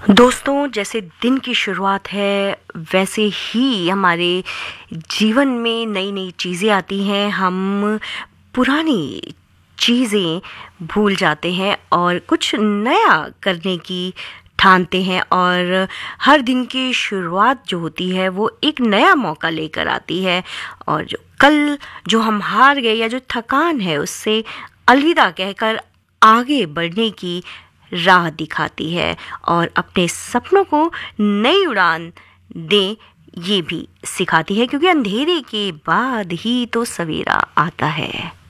दोस्तों, जैसे दिन की शुरुआत है वैसे ही हमारे जीवन में नई नई चीज़ें आती हैं। हम पुरानी चीज़ें भूल जाते हैं और कुछ नया करने की ठानते हैं, और हर दिन की शुरुआत जो होती है वो एक नया मौका लेकर आती है। और जो हम हार गए या जो थकान है उससे अलविदा कहकर आगे बढ़ने की राह दिखाती है और अपने सपनों को नई उड़ान दें ये भी सिखाती है, क्योंकि अंधेरे के बाद ही तो सवेरा आता है।